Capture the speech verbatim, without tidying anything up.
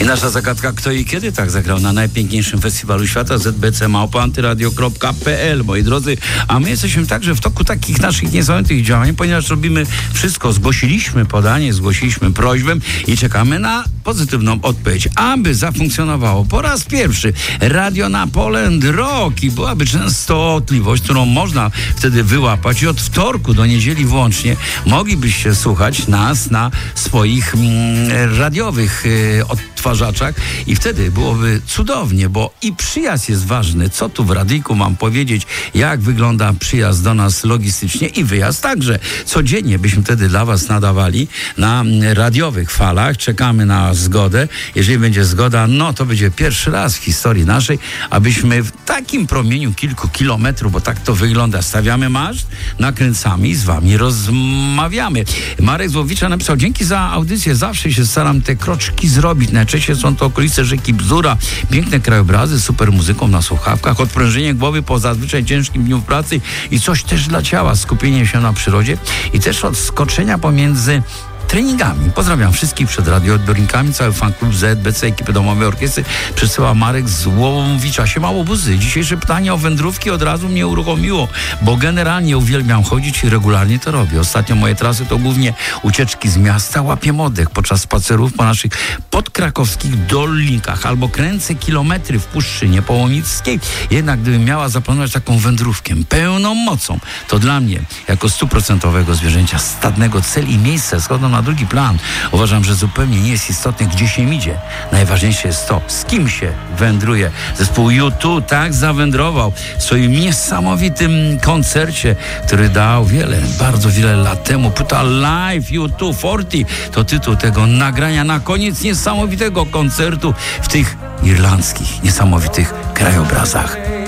I nasza zagadka, kto i kiedy tak zagrał na najpiękniejszym festiwalu świata z b c małpa antyradio kropka p l, moi drodzy. A my jesteśmy także w toku takich naszych niesamowitych działań, ponieważ robimy wszystko. Zgłosiliśmy podanie, zgłosiliśmy prośbę i czekamy na pozytywną odpowiedź. Aby zafunkcjonowało po raz pierwszy radio na Poland Rock i byłaby częstotliwość, którą można wtedy wyłapać i od wtorku do niedzieli włącznie moglibyście słuchać nas na swoich mm, radiowych y, odtwarzaczach i wtedy byłoby cudownie, bo i przyjazd jest ważny. Co tu w radyjku mam powiedzieć, jak wygląda przyjazd do nas logistycznie i wyjazd także. Codziennie byśmy wtedy dla was nadawali na radiowych falach. Czekamy na zgodę. Jeżeli będzie zgoda, no to będzie pierwszy raz w historii naszej, abyśmy w takim promieniu kilku kilometrów, bo tak to wygląda, stawiamy maszt, nakręcamy i z wami rozmawiamy. Marek Złowicza napisał: dzięki za audycję, zawsze się staram te kroczki zrobić. Najczęściej są to okolice rzeki Bzura, piękne krajobrazy, super muzyką na słuchawkach, odprężenie głowy po zazwyczaj ciężkim dniu pracy i coś też dla ciała, skupienie się na przyrodzie i też odskoczenia pomiędzy treningami. Pozdrawiam wszystkich przed radioodbiornikami, cały fanklub Z B C, ekipy domowej orkiestry. Przesyła Marek Złowicza. Siemało buzy. Dzisiejsze pytanie o wędrówki od razu mnie uruchomiło, bo generalnie uwielbiam chodzić i regularnie to robię. Ostatnio moje trasy to głównie ucieczki z miasta, łapię oddech podczas spacerów po naszych podkrakowskich dolnikach albo kręcę kilometry w Puszczy Niepołomickiej. Jednak gdybym miała zaplanować taką wędrówkę pełną mocą, to dla mnie, jako stuprocentowego zwierzęcia stadnego, cel i miejsce schodzą na drugi plan. Uważam, że zupełnie nie jest istotne, gdzie się idzie. Najważniejsze jest to, z kim się wędruje. Zespół U dwa tak zawędrował w swoim niesamowitym koncercie, który dał wiele, bardzo wiele lat temu. Płyta Live U dwa czterdzieści to tytuł tego nagrania na koniec niesamowitego koncertu w tych irlandzkich, niesamowitych krajobrazach.